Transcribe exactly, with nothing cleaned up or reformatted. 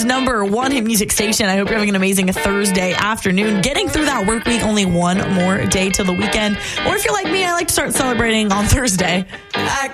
number one hit music station. I hope you're having an amazing Thursday afternoon. Getting through that work week, only one more day till the weekend. Or if you're like me, I like to start celebrating on Thursday. I